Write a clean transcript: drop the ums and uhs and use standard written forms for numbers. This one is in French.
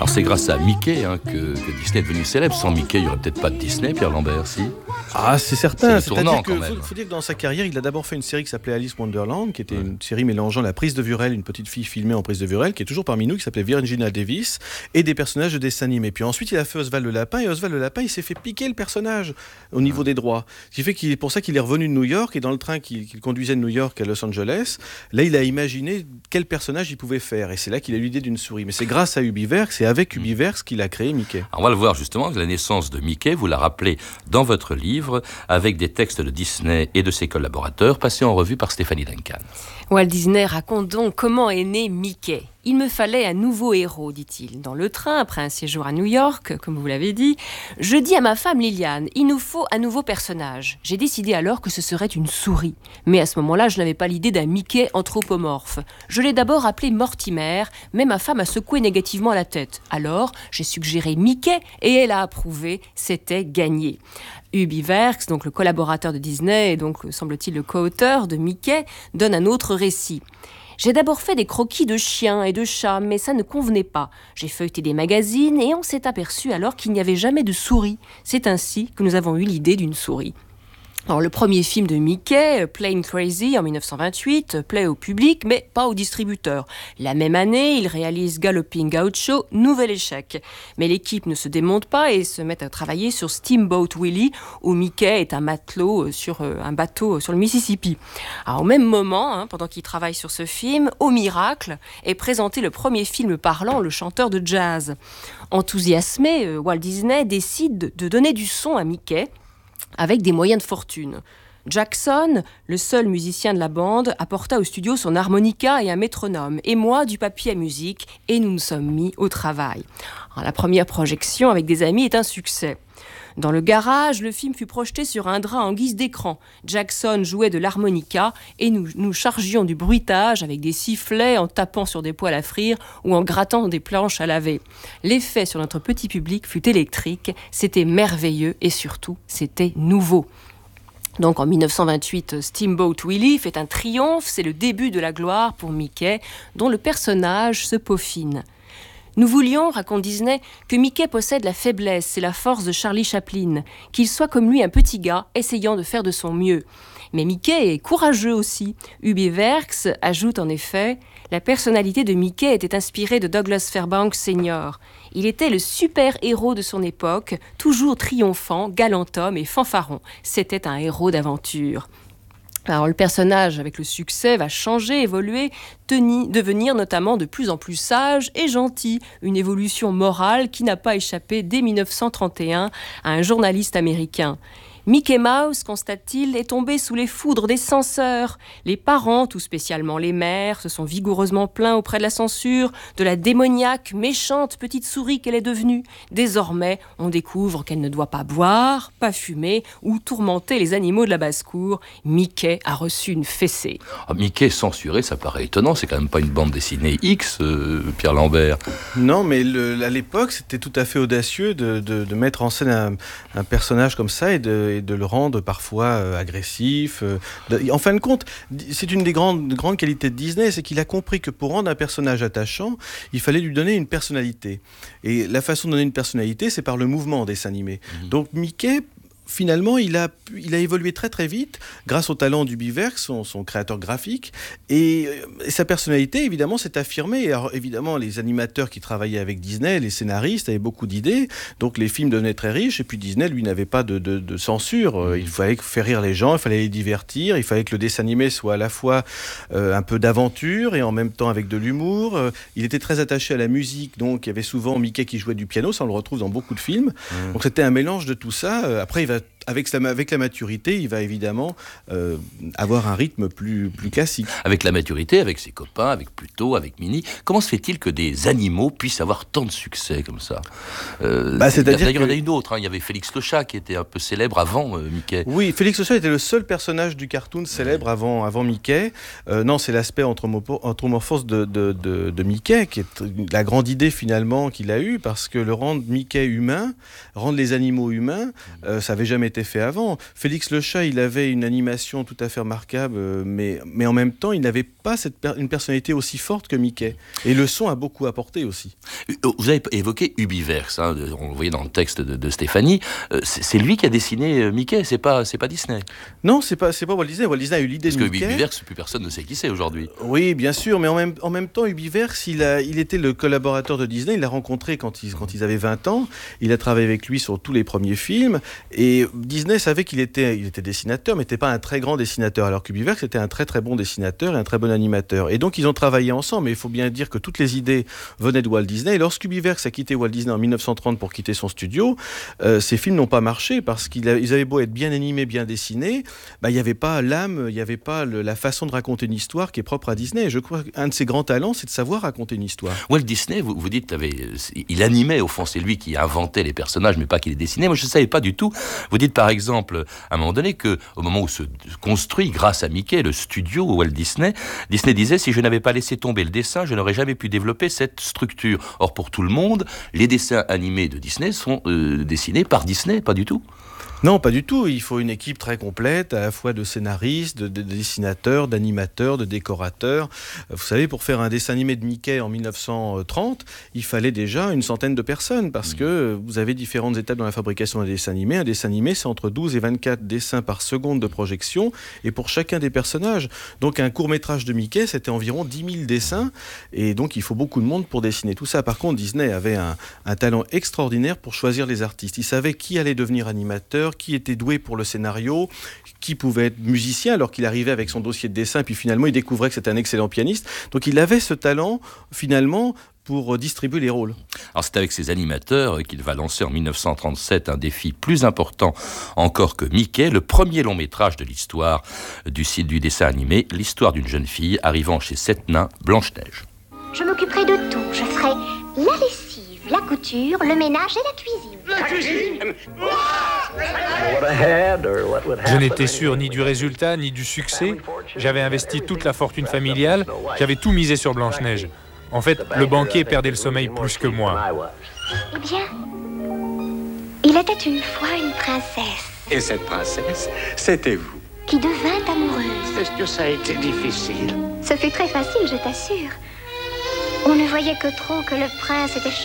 Alors c'est grâce à Mickey que Disney est devenu célèbre. Sans Mickey, il n'y aurait peut-être pas de Disney, Pierre Lambert, si. Ah, c'est certain. C'est tournant, quand même. Faut dire que dans sa carrière, il a d'abord fait une série qui s'appelait Alice Wonderland, qui était une série mélangeant la prise de Vurel, une petite fille filmée en prise de Vurel, qui est toujours parmi nous, qui s'appelait Virginia Davis, et des personnages de dessins animés. Puis ensuite, il a fait Oswald le Lapin, et Oswald le Lapin, il s'est fait piquer le personnage au niveau des droits. Ce qui fait qu'il est pour ça qu'il est revenu de New York, et dans le train qu'il conduisait de New York à Los Angeles, là, il a imaginé quel personnage il pouvait faire. Et c'est là qu'il a eu l'idée d'une souris. Mais c'est grâce à Ubiverse et avec Ubiverse qu'il a créé Mickey. Alors on va le voir justement, la naissance de Mickey, vous la rappelez dans votre livre, avec des textes de Disney et de ses collaborateurs, passés en revue par Stéphanie Duncan. Walt Disney raconte donc comment est né Mickey. Il me fallait un nouveau héros, dit-il. Dans le train, après un séjour à New York, comme vous l'avez dit, je dis à ma femme Liliane, il nous faut un nouveau personnage. J'ai décidé alors que ce serait une souris. Mais à ce moment-là, je n'avais pas l'idée d'un Mickey anthropomorphe. Je l'ai d'abord appelé Mortimer, mais ma femme a secoué négativement la tête. Alors, j'ai suggéré Mickey et elle a approuvé, c'était gagné. Ubiverse, donc le collaborateur de Disney et donc, semble-t-il, le co-auteur de Mickey, donne un autre récit. J'ai d'abord fait des croquis de chiens et de chats, mais ça ne convenait pas. J'ai feuilleté des magazines et on s'est aperçu alors qu'il n'y avait jamais de souris. C'est ainsi que nous avons eu l'idée d'une souris. Alors, le premier film de Mickey, Plain Crazy, en 1928, plaît au public, mais pas aux distributeurs. La même année, il réalise Galloping Gaucho, nouvel échec. Mais l'équipe ne se démonte pas et se met à travailler sur Steamboat Willie, où Mickey est un matelot sur un bateau sur le Mississippi. Alors, au même moment, pendant qu'il travaille sur ce film, au miracle, est présenté le premier film parlant, Le chanteur de jazz. Enthousiasmé, Walt Disney décide de donner du son à Mickey, avec des moyens de fortune. Jackson, le seul musicien de la bande, apporta au studio son harmonica et un métronome, et moi du papier à musique, et nous nous sommes mis au travail. Alors, la première projection avec des amis est un succès. Dans le garage, le film fut projeté sur un drap en guise d'écran. Jackson jouait de l'harmonica et nous chargions du bruitage avec des sifflets en tapant sur des poêles à frire ou en grattant des planches à laver. L'effet sur notre petit public fut électrique, c'était merveilleux et surtout, c'était nouveau. Donc en 1928, Steamboat Willie fait un triomphe, c'est le début de la gloire pour Mickey, dont le personnage se peaufine. Nous voulions, raconte Disney, que Mickey possède la faiblesse et la force de Charlie Chaplin, qu'il soit comme lui un petit gars essayant de faire de son mieux. Mais Mickey est courageux aussi. Ubiverse ajoute en effet « La personnalité de Mickey était inspirée de Douglas Fairbanks Sr. Il était le super-héros de son époque, toujours triomphant, galant homme et fanfaron. C'était un héros d'aventure. » Alors le personnage, avec le succès, va changer, évoluer, devenir notamment de plus en plus sage et gentil. Une évolution morale qui n'a pas échappé dès 1931 à un journaliste américain. Mickey Mouse, constate-t-il, est tombé sous les foudres des censeurs. Les parents, tout spécialement les mères, se sont vigoureusement plaints auprès de la censure, de la démoniaque, méchante petite souris qu'elle est devenue. Désormais, on découvre qu'elle ne doit pas boire, pas fumer ou tourmenter les animaux de la basse-cour. Mickey a reçu une fessée. Mickey censuré, ça paraît étonnant, c'est quand même pas une bande dessinée X, Pierre Lambert. Non, mais à l'époque, c'était tout à fait audacieux de mettre en scène un personnage comme ça et de le rendre parfois agressif. En fin de compte, c'est une des grandes qualités de Disney, c'est qu'il a compris que pour rendre un personnage attachant, il fallait lui donner une personnalité. Et la façon de donner une personnalité, c'est par le mouvement en dessin animé. Donc Mickey, finalement, il a évolué très très vite grâce au talent d'Ubiverse, son créateur graphique, et sa personnalité, évidemment, s'est affirmée. Et alors, évidemment, les animateurs qui travaillaient avec Disney, les scénaristes, avaient beaucoup d'idées, donc les films devenaient très riches, et puis Disney, lui, n'avait pas de censure. Il fallait faire rire les gens, il fallait les divertir, il fallait que le dessin animé soit à la fois un peu d'aventure et en même temps avec de l'humour. Il était très attaché à la musique, donc il y avait souvent Mickey qui jouait du piano, ça on le retrouve dans beaucoup de films. Donc c'était un mélange de tout ça. Après, avec la maturité, il va évidemment avoir un rythme plus classique. Avec la maturité, avec ses copains, avec Pluto, avec Minnie, comment se fait-il que des animaux puissent avoir tant de succès comme ça C'est-à-dire il y en a une autre, il y avait Félix le chat qui était un peu célèbre avant Mickey. Oui, Félix le chat était le seul personnage du cartoon célèbre avant Mickey. Non, c'est l'aspect anthropomorphose de Mickey qui est la grande idée finalement qu'il a eue, parce que le rendre Mickey humain, rendre les animaux humains, ça n'avait jamais été fait avant. Félix le Chat, il avait une animation tout à fait remarquable, mais en même temps, il n'avait pas une personnalité aussi forte que Mickey. Et le son a beaucoup apporté aussi. Vous avez évoqué Ubiverse, hein, on le voyait dans le texte de Stéphanie. C'est lui qui a dessiné Mickey, c'est pas Disney. Non, c'est pas Walt Disney. Walt Disney a eu l'idée de Mickey. Parce que Ubiverse, plus personne ne sait qui c'est aujourd'hui. Oui, bien sûr, mais en même temps, Ubiverse, il était le collaborateur de Disney. Il l'a rencontré quand ils avaient 20 ans. Il a travaillé avec lui sur tous les premiers films. Et Disney savait qu'il était dessinateur, mais n'était pas un très grand dessinateur. Alors qu'Ubiverse était un très très bon dessinateur et un très bon animateur. Et donc ils ont travaillé ensemble. Mais il faut bien dire que toutes les idées venaient de Walt Disney. Et lorsqu'Ubiverse a quitté Walt Disney en 1930 pour quitter son studio, ces films n'ont pas marché parce qu'ils avaient beau être bien animés, bien dessinés, il n'y avait pas l'âme, il n'y avait pas la façon de raconter une histoire qui est propre à Disney. Et je crois qu'un de ses grands talents, c'est de savoir raconter une histoire. Walt Disney, vous dites, il animait, au fond, c'est lui qui inventait les personnages, mais pas qui les dessinait. Moi, je ne savais pas du tout. Vous dites, par exemple, à un moment donné, qu'au moment où se construit, grâce à Mickey, le studio Walt Disney, Disney disait, si je n'avais pas laissé tomber le dessin, je n'aurais jamais pu développer cette structure. Or, pour tout le monde, les dessins animés de Disney sont dessinés par Disney, pas du tout. Non, pas du tout. Il faut une équipe très complète, à la fois de scénaristes, de dessinateurs, d'animateurs, de décorateurs. Vous savez, pour faire un dessin animé de Mickey en 1930, il fallait déjà une centaine de personnes, parce que vous avez différentes étapes dans la fabrication d'un dessin animé. Un dessin animé, c'est entre 12 et 24 dessins par seconde de projection, et pour chacun des personnages. Donc un court-métrage de Mickey, c'était environ 10 000 dessins, et donc il faut beaucoup de monde pour dessiner tout ça. Par contre, Disney avait un talent extraordinaire pour choisir les artistes. Il savait qui allait devenir animateur, qui était doué pour le scénario, qui pouvait être musicien alors qu'il arrivait avec son dossier de dessin, puis finalement il découvrait que c'était un excellent pianiste. Donc il avait ce talent finalement pour distribuer les rôles. Alors c'est avec ces animateurs qu'il va lancer en 1937 un défi plus important encore que Mickey, le premier long métrage de l'histoire du dessin animé, l'histoire d'une jeune fille arrivant chez 7 nains, Blanche-Neige. Je m'occuperai de tout. Je ferai la lessive, la couture, le ménage et la cuisine. La cuisine? Je n'étais sûr ni du résultat, ni du succès. J'avais investi toute la fortune familiale. J'avais tout misé sur Blanche-Neige. En fait, le banquier perdait le sommeil plus que moi. Eh bien, il était une fois une princesse. Et cette princesse, c'était vous. Qui devint amoureuse. Est-ce que ça a été difficile? Ce fut très facile, je t'assure. On ne voyait que trop que le prince était